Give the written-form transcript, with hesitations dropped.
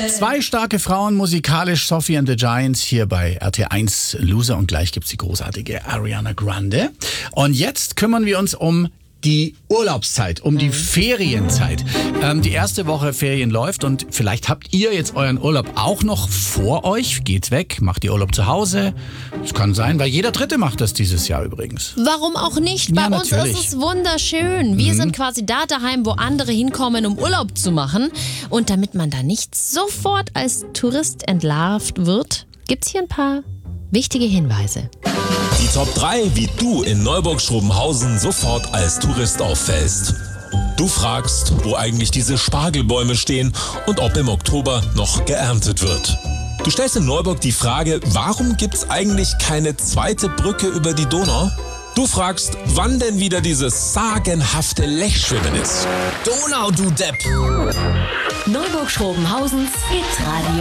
Zwei starke Frauen, musikalisch Sophie and the Giants hier bei RT1 Loser und gleich gibt's die großartige Ariana Grande. Und jetzt kümmern wir uns um die Urlaubszeit, um die Ferienzeit. Die erste Woche Ferien läuft und vielleicht habt ihr jetzt euren Urlaub auch noch vor euch. Geht's weg, macht ihr Urlaub zu Hause. Das kann sein, weil jeder Dritte macht das dieses Jahr übrigens. Warum auch nicht? Bei uns natürlich. ist es wunderschön. Wir sind quasi da daheim, wo andere hinkommen, um Urlaub zu machen. Und damit man da nicht sofort als Tourist entlarvt wird, gibt's hier ein paar wichtige Hinweise. Die Top 3, wie du in Neuburg-Schrobenhausen sofort als Tourist auffällst. Du fragst, wo eigentlich diese Spargelbäume stehen und ob im Oktober noch geerntet wird. Du stellst in Neuburg die Frage, warum gibt's eigentlich keine zweite Brücke über die Donau? Du fragst, wann denn wieder dieses sagenhafte Lechschwimmen ist. Donau, du Depp! Neuburg-Schrobenhausens Hitradio.